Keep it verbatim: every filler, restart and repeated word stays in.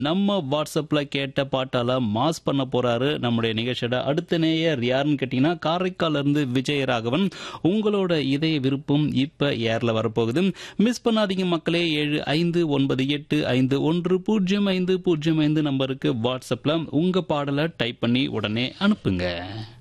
நம்ம வாட்ஸ்அப்ல கேட்ட பாட்டால மாஸ் பண்ண போறாரு நம்முடைய நிகழ்ச்சியோட அடுத்த நேயர் யாருன்னு கேட்டீங்கன்னா காரைக்கால்ல இருந்து விஜயராகவன். உங்களோட இதய விருப்பம் இப்ப ஏர்ல வரப்போகுது. மிஸ் பண்ணாதீங்க மக்களே. ஏழு ஐந்து ஒன்பது எட்டு ஐந்து ஒன்று பூஜ்ஜியம் ஐந்து பூஜ்ஜியம் ஐந்து நம்பருக்கு வாட்ஸ்அப்ல உங்க பாடலை டைப் பண்ணி உடனே அனுப்புங்க.